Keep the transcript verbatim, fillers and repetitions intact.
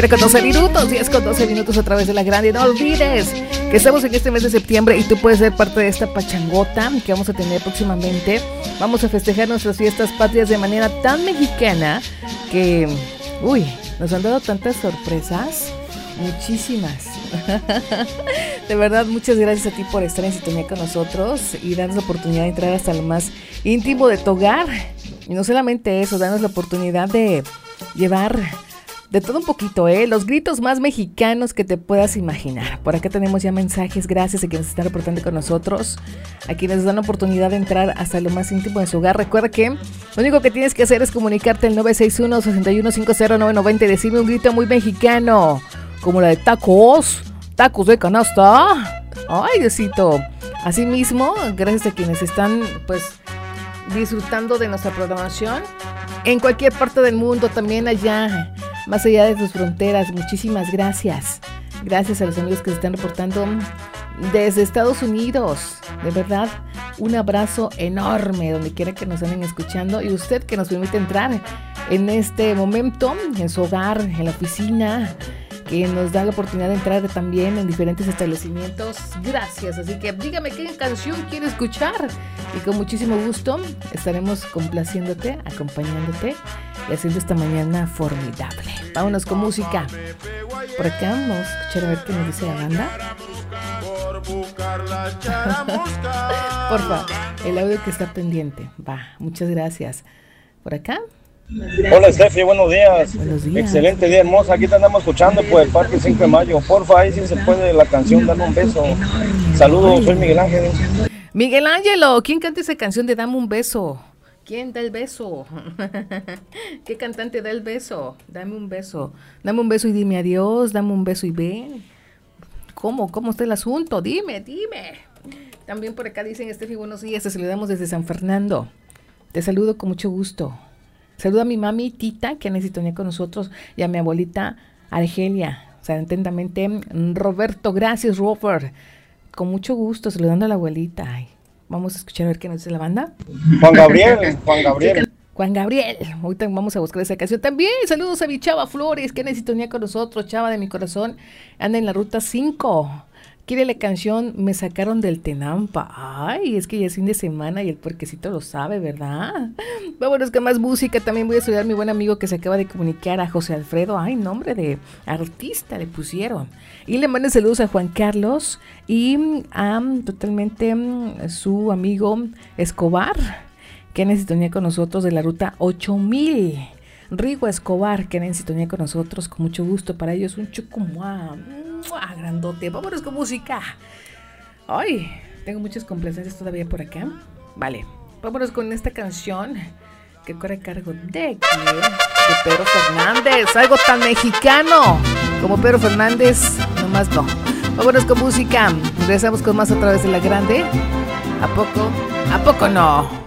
Pero con doce minutos, diez con doce minutos a través de la grande. No olvides que estamos en este mes de septiembre y tú puedes ser parte de esta pachangota que vamos a tener próximamente. Vamos a festejar nuestras fiestas patrias de manera tan mexicana que, uy, nos han dado tantas sorpresas, muchísimas. De verdad, muchas gracias a ti por estar en sintonía con nosotros y darnos la oportunidad de entrar hasta lo más íntimo de tu hogar. Y no solamente eso, darnos la oportunidad de llevar de todo un poquito, ¿eh? Los gritos más mexicanos que te puedas imaginar. Por acá tenemos ya mensajes, gracias a quienes están reportando con nosotros, a quienes nos dan la oportunidad de entrar hasta lo más íntimo de su hogar. Recuerda que lo único que tienes que hacer es comunicarte al nueve seis uno, seis uno cinco cero nueve nueve cero y decirme un grito muy mexicano, como la de tacos, tacos de canasta. Ay, Diosito. Asimismo, gracias a quienes están, pues, disfrutando de nuestra programación en cualquier parte del mundo, también allá, más allá de sus fronteras. Muchísimas gracias. Gracias a los amigos que se están reportando desde Estados Unidos. De verdad, un abrazo enorme donde quiera que nos anden escuchando. Y usted que nos permite entrar en este momento, en su hogar, en la oficina, que nos da la oportunidad de entrar también en diferentes establecimientos. Gracias. Así que dígame qué canción quiere escuchar y con muchísimo gusto estaremos complaciéndote, acompañándote y haciendo esta mañana formidable. Vámonos con música. Por acá vamos a escuchar a ver qué nos dice la banda. Porfa, el audio que está pendiente. Va, muchas gracias. Por acá. Hola Steffi, buenos días. Buenos días. Excelente día, hermosa. Aquí te andamos escuchando por el Parque cinco de mayo. Porfa, ahí sí se puede la canción, dame un beso. Saludos, soy Miguel Ángel. Miguel Ángelo, ¿quién canta esa canción de Dame un beso? ¿Quién da el beso? ¿Qué cantante da el beso? Dame un beso. Dame un beso y dime adiós. Dame un beso y ven. ¿Cómo? ¿Cómo está el asunto? Dime, dime. También por acá dicen, Steffi, buenos días. Te saludamos desde San Fernando. Te saludo con mucho gusto. Saludo a mi mami Tita, que en sintonía con nosotros, y a mi abuelita Argelia. O sea, atentamente, Roberto. Gracias, Robert. Con mucho gusto, saludando a la abuelita. Ay, vamos a escuchar a ver qué nos dice la banda. Juan Gabriel, Juan Gabriel. Juan Gabriel. Ahorita vamos a buscar esa canción. También saludos a mi Chava Flores, que en sintonía con nosotros. Chava de mi corazón, anda en la ruta cinco. Quiere la canción Me sacaron del Tenampa. Ay, es que ya es fin de semana y el puerquecito lo sabe, ¿verdad? Vámonos con más música. También voy a saludar a mi buen amigo que se acaba de comunicar, a José Alfredo. Ay, nombre de artista le pusieron. Y le mando saludos a Juan Carlos y a um, totalmente um, su amigo Escobar, que en sintonía con nosotros de la ruta ocho mil. Rigo Escobar, que en sintonía con nosotros, con mucho gusto. Para ellos un chucumuá, ¡mua! Grandote. Vámonos con música. Ay, tengo muchas complacencias todavía por acá. Vale, vámonos con esta canción que corre a cargo de, de Pedro Fernández. Algo tan mexicano como Pedro Fernández, nomás no. Vámonos con música. Regresamos con más a través de la grande. ¿A poco? ¿A poco no?